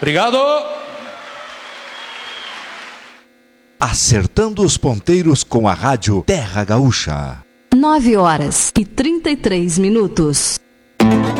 Obrigado. Acertando os ponteiros com a rádio Terra Gaúcha. 9h33.